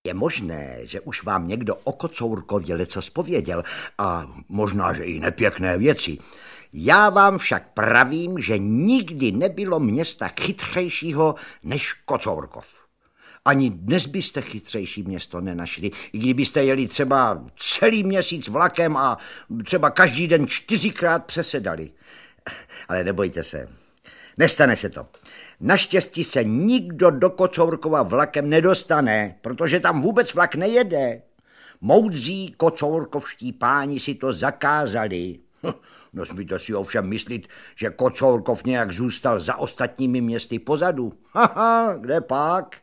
Je možné, že už vám někdo o Kocourkově lecos pověděl a možná, že i nepěkné věci. Já vám však pravím, že nikdy nebylo města chytřejšího než Kocourkov. Ani dnes byste chytřejší město nenašli, i kdybyste jeli třeba celý měsíc vlakem a třeba každý den 4krát přesedali. Ale nebojte se, nestane se to. Naštěstí se nikdo do Kocourkova vlakem nedostane, protože tam vůbec vlak nejede. Moudří kocourkovští páni si to zakázali. Nesmíte si ovšem myslit, že Kocourkov nějak zůstal za ostatními městy pozadu. Haha, kde pak?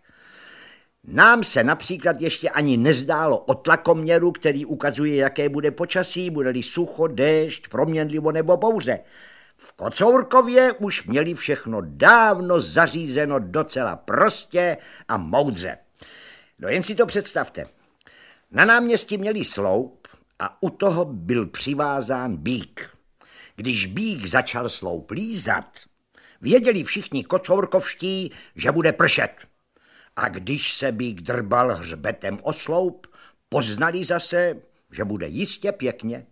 Nám se například ještě ani nezdálo o tlakoměru, který ukazuje, jaké bude počasí, bude-li sucho, déšť, proměnlivo nebo bouře. V Kocourkově už měli všechno dávno zařízeno docela prostě a moudře. No jen si to představte. Na náměstí měli sloup a u toho byl přivázán býk. Když býk začal sloup lízat, věděli všichni kocourkovští, že bude pršet. A když se býk drbal hřbetem o sloup, poznali zase, že bude jistě pěkně.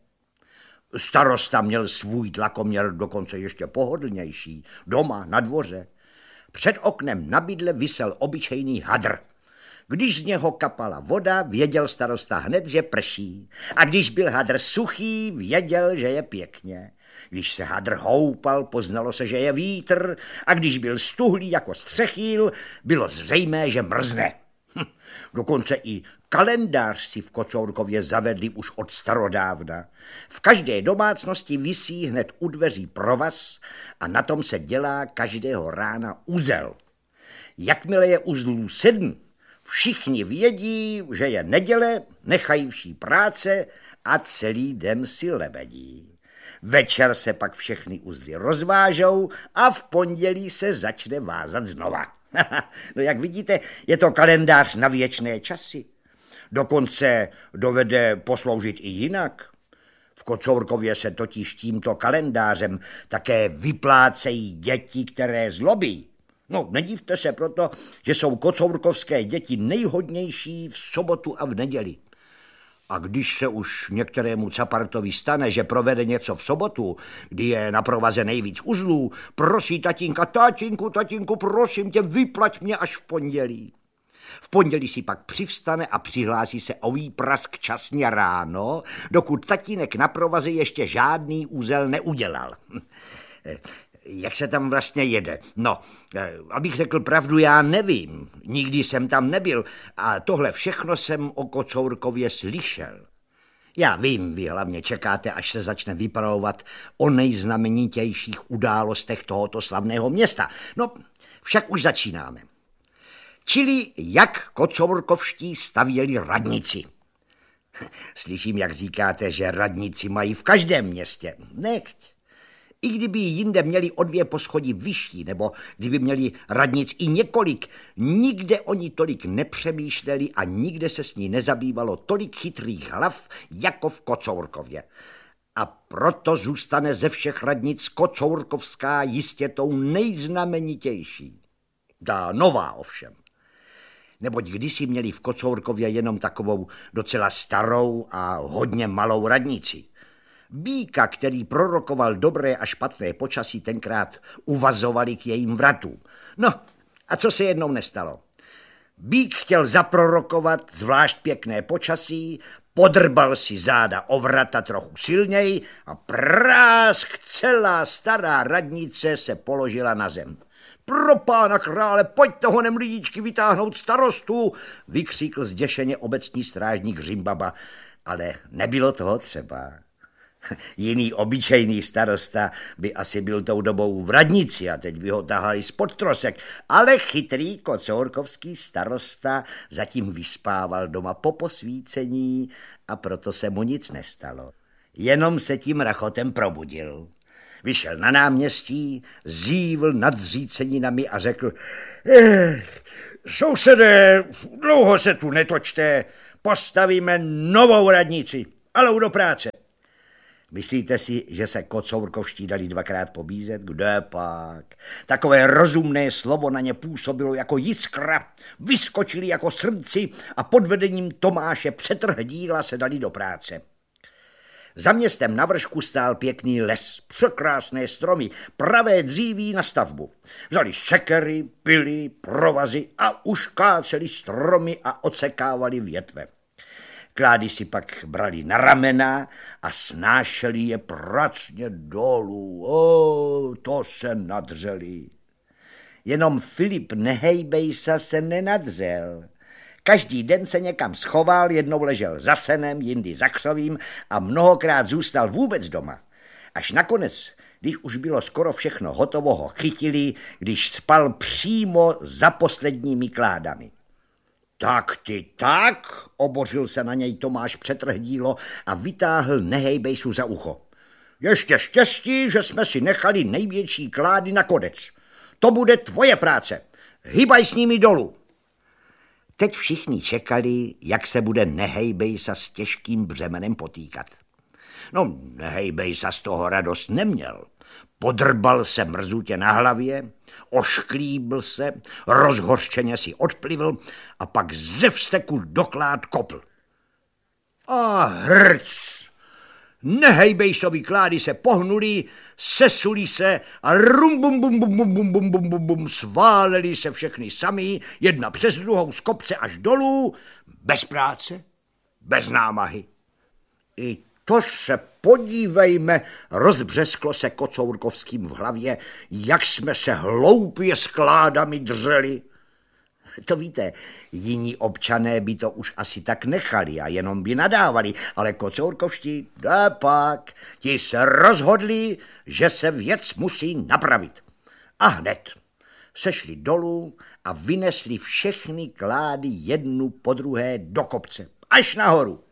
Starosta měl svůj tlakoměr dokonce ještě pohodlnější, doma na dvoře. Před oknem na bydle visel obyčejný hadr. Když z něho kapala voda, věděl starosta hned, že prší. A když byl hadr suchý, věděl, že je pěkně. Když se hadr houpal, poznalo se, že je vítr. A když byl stuhlý jako střechýl, bylo zřejmé, že mrzne. Dokonce i kalendář si v Kocourkově zavedli už od starodávna. V každé domácnosti visí hned u dveří provaz a na tom se dělá každého rána uzel. Jakmile je uzlů 7, všichni vědí, že je neděle, nechají vší práce a celý den si lebedí. Večer se pak všechny uzly rozvážou a v pondělí se začne vázat znova. No jak vidíte, je to kalendář na věčné časy. Dokonce dovede posloužit i jinak. V Kocourkově se totiž tímto kalendářem také vyplácejí děti, které zlobí. No, nedívte se proto, že jsou kocourkovské děti nejhodnější v sobotu a v neděli. A když se už některému capartovi stane, že provede něco v sobotu, kdy je na provaze nejvíc uzlů, prosí tatínka, tatínku, prosím tě, vyplať mě až v pondělí. V pondělí si pak přivstane a přihlásí se o výprask časně ráno, dokud tatínek na provaze ještě žádný úzel neudělal. Jak se tam vlastně jede? No, abych řekl pravdu, já nevím. Nikdy jsem tam nebyl a tohle všechno jsem o Kocourkově slyšel. Já vím, vy hlavně čekáte, až se začne vypravovat o nejznamenitějších událostech tohoto slavného města. No, však už začínáme. Čili jak kocourkovští stavěli radnici. Slyším, jak říkáte, že radnici mají v každém městě. Nechť. I kdyby jinde měli o 2 poschodí vyšší, nebo kdyby měli radnic i několik, nikde oni tolik nepřemýšleli a nikde se s ní nezabývalo tolik chytrých hlav, jako v Kocourkově. A proto zůstane ze všech radnic kocourkovská jistě tou nejznamenitější. Ta nová ovšem. Neboť kdysi měli v Kocourkově jenom takovou docela starou a hodně malou radnici. Býka, který prorokoval dobré a špatné počasí, tenkrát uvazovali k jejím vratům. No, a co se jednou nestalo? Býk chtěl zaprorokovat zvlášť pěkné počasí, podrbal si záda o vrata trochu silněji a prásk, celá stará radnice se položila na zem. Pro pána krále, pojďte honem lidičky vytáhnout starostu, vykřikl zděšeně obecní strážník Řimbaba, ale nebylo toho třeba. Jiný obyčejný starosta by asi byl tou dobou v radnici a teď by ho tahali spod trosek, ale chytrý kocourkovský starosta zatím vyspával doma po posvícení a proto se mu nic nestalo. Jenom se tím rachotem probudil. Vyšel na náměstí, zívl nad zříceninami a řekl: sousedé, dlouho se tu netočte, postavíme novou radnici, ale do práce. Myslíte si, že se kocourkovští dali dvakrát pobízet? Kde pak? Takové rozumné slovo na ně působilo jako jiskra, vyskočili jako srdci a pod vedením Tomáše Přetrhdíla se dali do práce. Za městem na vršku stál pěkný les, překrásné stromy, pravé dříví na stavbu. Vzali sekery, pily, provazy a už káceli stromy a odsekávali větve. Klády si pak brali na ramena a snášeli je pracně dolů. To se nadřeli. Jenom Filip Nehejbejsa se nenadřel. Každý den se někam schoval, jednou ležel za senem, jindy za křovím a mnohokrát zůstal vůbec doma. Až nakonec, když už bylo skoro všechno hotovo, ho chytili, když spal přímo za posledními kládami. Tak ty tak, obořil se na něj Tomáš Přetrhdílo a vytáhl Nehejbejsu za ucho. Ještě štěstí, že jsme si nechali největší klády na konec. To bude tvoje práce. Hybaj s nimi dolů. Teď všichni čekali, jak se bude Nehejbejsa s těžkým břemenem potýkat. No, Nehejbejsa z toho radost neměl. Podrbal se mrzutě na hlavě, ošklíbl se, rozhořčeně si odplivl a pak ze vzteku do klád kopl. A hrc! Nehejbejsovi klády se pohnuli, sesuli se a rum sváleli se všechny sami, jedna přes druhou z kopce až dolů, bez práce, bez námahy. I to se podívejme, rozbřesklo se Kocourkovským v hlavě, jak jsme se hloupě s kládami dřeli. To víte, jiní občané by to už asi tak nechali a jenom by nadávali, ale Kocourkovští, pak, ti se rozhodli, že se věc musí napravit. A hned sešli dolů a vynesli všechny klády jednu po druhé do kopce, až nahoru.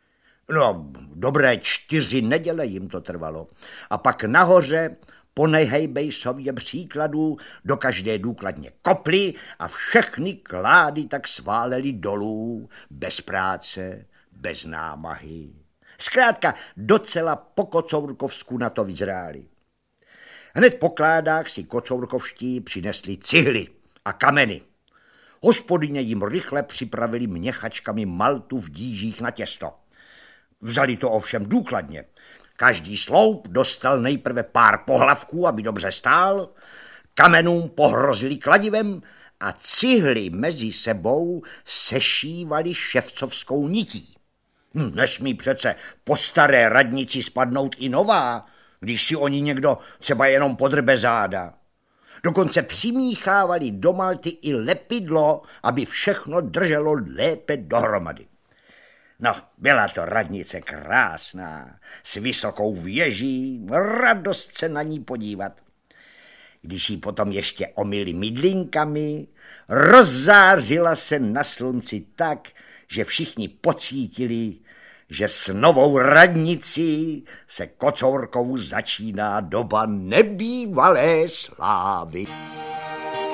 No, dobré 4 neděle jim to trvalo. A pak nahoře po Nehejbejsově příkladu do každé důkladně kopli a všechny klády tak sváleli dolů, bez práce, bez námahy. Zkrátka docela po kocourkovsku na to vyzráli. Hned po kládách si kocourkovští přinesli cihly a kameny. Hospodyně jim rychle připravili měchačkami maltu v dížích na těsto. Vzali to ovšem důkladně. Každý sloup dostal nejprve pár pohlavků, aby dobře stál, kamenům pohrozili kladivem a cihly mezi sebou sešívali ševcovskou nití. Nesmí přece po staré radnici spadnout i nová, když si o ní někdo třeba jenom podrbe záda. Dokonce přimíchávali do malty i lepidlo, aby všechno drželo lépe dohromady. No, byla to radnice krásná, s vysokou věží, radost se na ní podívat. Když ji potom ještě omyli mydlinkami, rozzářila se na slunci tak, že všichni pocítili, že s novou radnicí se Kocourkovu začíná doba nebývalé slávy.